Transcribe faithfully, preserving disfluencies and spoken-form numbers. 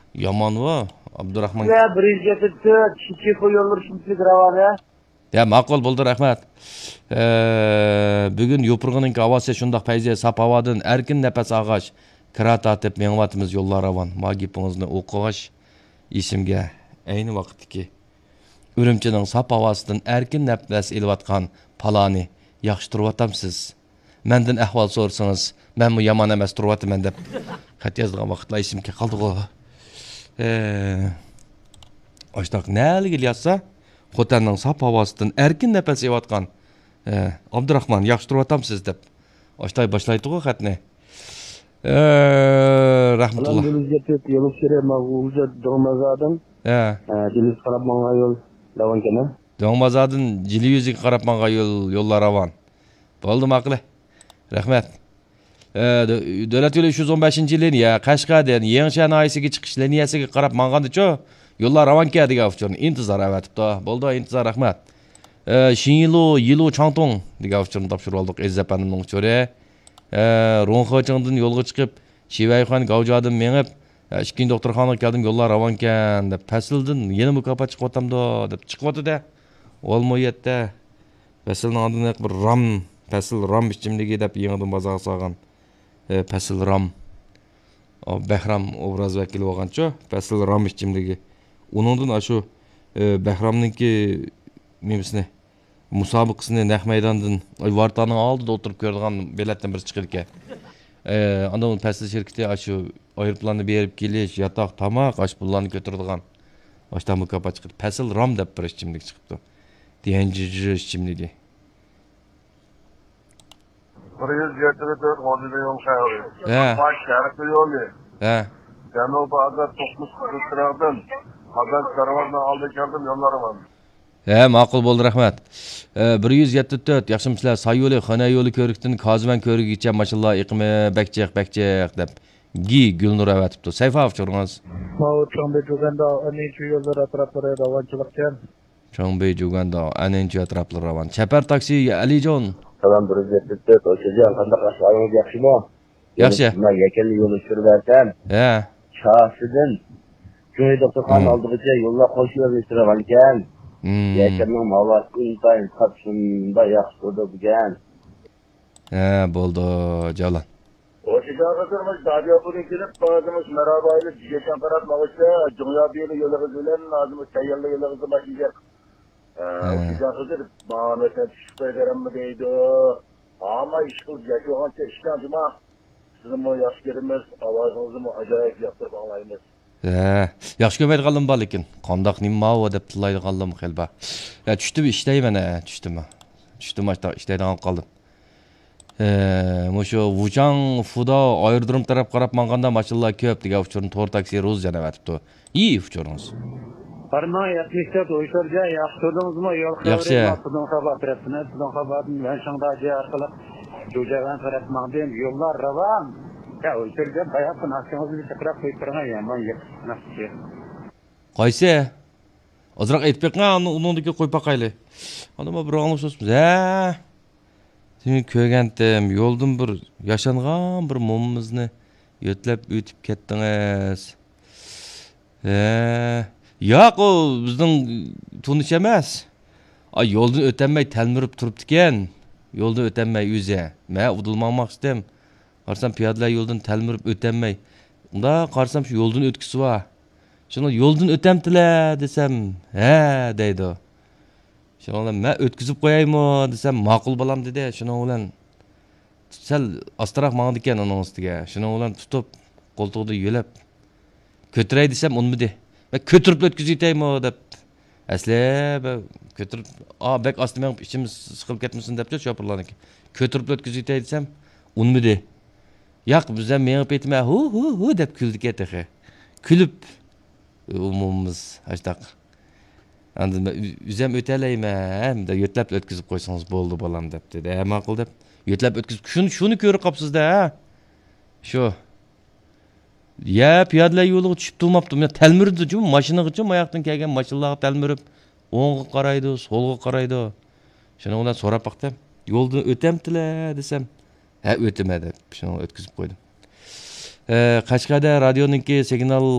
Yaman va, Abdurrahman. Ya birinchi ketdi, kichik yo'llar shunchalik ravona. Ya ma'qul bo'ldi, rahmat. Bugun yo'pirg'ining havasi shundoq payza sap havodan erkin nafas og'ash, kira tatib menvatimiz yo'llar ravon. Magipingizni o'qish esimga ayni vaqtdagi Urumchining sap havosidan erkin nafas elayotgan palani yaxshi turyotamsiz. Mendan ahvol so'rasangiz, men bu yomon emas turyotaman deb xat yozgan vaqtlar esimga qoldi-ku. Açtaq nəliga yazsa, xotanning sap havosidan erkin nafas elayotgan Abdurrahman yaxshi turyotamsiz deb. Açtay boshlaydi-ku xatni. Rahmatulloh. Alhamdulillah, yo'l kere ma'qulja Do'ngmazadan. Ha, Deniz qarab menga yo'l ravon kana. Do'ngmazadan jili yuziga qarab menga yo'l yo'llar ravon. Bo'ldi ma'qul. Rahmat. Davlat yo'li uch yuz o'n beshinchi liniya Qashqadan Yangichana aysiga chiqish liniyasiga qarab manganda-chu, yo'llar ravonga degan uchun intizor avatibdi. Bo'ldi, intizor rahmat. Shinyilu, Yilu Changtong degan uchun topshirib oldik Ezzapanning uchuri. Ronxochangdan yo'lga chiqib, Shivayxon Gavjadan menib, ikkinchi doktorxonaga keldim, yo'llar ravonga deb Fasldan yana mukofot chiqyotamdi deb chiqyapti-da. Olmayapti. Faslning oldida bir ram, Fasl ram bichimligi deb yangidan bozor solgan. Fasl ram. O Bahram obraz vakili bo'lgancha, Fasl ram bichimligi. Uningdan shu Bahramningki nemisini musobaqasini naq maydondan vartaning oldida o'tirib ko'rgan biletdan bir chiqir ekan. Andan Fasl şirkati shu aeroplanni berib kelish, yotoq, tomoq, ash pullarni ko'taradigan. Boshdan mukofot chiqdi. Fasl ram deb bir ichimlik chiqibdi. Diyanji ichimligi. bir yuz yetmiş dört modeli yol xayri. Ha. Baş şarkı yolu. Ha. Janubi Azad to'qqiz kilometrdan Azad Karavandan oldi keldim yo'llari var. Ha, ma'qul bo'ldi, rahmat. bir yuz yetmiş dört yaxshimisilar, Soy yo'li, Xona yo'li ko'rikdan Kozman ko'rigicha mashallah iqimi bakchaq bakchaq deb gi Gulnur avatibdi. Sayfa uchurgangiz. Ma'u Chongbey Juganda aninchi yo'llar atroflari ravonchilikdan. Chongbey Juganda aninchi atroflari ravon. Chapar taksi Alijon. Salam bir yuz yetmiş dört o'shajon qanday ahvolingiz yaxshimi? Yaxshi. Men yakali yo'l sürib bersam. Ha. Shahsidan Joy doktorxona oldigacha yo'llar qo'shib yurib ekan. Yakanning mavasi intayin qatshunda yaxshi bo'ldi bugan. Ha, bo'ldi, Jalon. O'shajon qadar Dabiyopuga kelib, bazimiz Marabayli Jiyetan qarab mavsa, Jumyabiyli yo'liga bilan azimiz tayyorli yo'liga başlayacak. O'shajon qadar ba'nata tushib berammi deydi. Ama ish qilib yashagancha ishdan juma sizning yaxshi kelimiz, ovozingizni ajoyib yoqtirib anglaymiz. Ha, yaxshi ko'maydi qoldim bor lekin qandoq nima va deb tillaydi qoldim xelba. Ya tushdim ishlayman, tushdim. Tushdim ashta ishlaydigan qoldim. Mushu Wuchang Fuda aerodrom taraf qarab manganda mashallah ko'p degan uchun to'r taksi ro'z yana vatibdi. İyi uchurimiz. Parma yetmiş dört o'sharga yaxshi turdingizmi? Yo'l Yaxshi. Sizning xabar tarafini, sizning xabarni men shunday orqali jo'jagan taraf maqdem yo'llar ravon. Ya o'sharga bayaqni aksiyongizni chiqarib qo'yib turgan yomon yaxshi. Qaysi? Ozroq aytib beqman, uningdagi qo'yib baqayli. Adama bir anglashamiz. Ha. Sen ko'rgandim, yo'ldan bir yashangan bir momimizni yo'tlab o'tib ketdingiz. Ha. Yo'q, o bizning tunish emas. Ay yo'ldan o'tolmay talmirib turibdi ekan. Yo'ldan o'tolmay o'zi. Men udilmoqmoq istem. Qarsam piyodalar yo'ldan talmirib o'tolmay. Unda qarsam shu yo'ldan o'tkisi bor. Shuni yo'ldan o'tamdilar desam, ha deydi. Shuni men o'tkizib qo'yaymi desam, ma'qul bo'lam dedi. Shuni bilan sal astroq mangdi ekan uning ustiga. Shuni bilan tutib qo'ltig'ida yo'lab ko'tiray desam, unmidi. Ben kötürüp ötküzüyteyim o dep. Asli ben kötürüp, aa bek astı men içimiz sıkılıp ketmesin dep diyor şopurlarınki. Kötürüp ötküzüytey desem, unmidi. Yak bize menip etme hu hu hu dep küldük eteği. Külüp umumumuz haştak. Anladın mı? Üzem öteleyim de yötlep ötküzüp koysanız boldu balam dep dedi. E makul dep. Yötlep ötküzüp şunu şunu körü kapsız da ha. Şu. Ya piyodalar yo'liga tushib turmabdim. Ya talmirdi-ku, mashinaga-chu, oyoqdan kelgan mashinalarga talmirib, o'ngga qaraydi, so'lga qaraydi. Shuni ular so'rab baqdim. Yo'ldan o'tamdilar desam, ha o'tmadi deb shuni o'tkazib qo'ydim. Qashqarda radioningki signal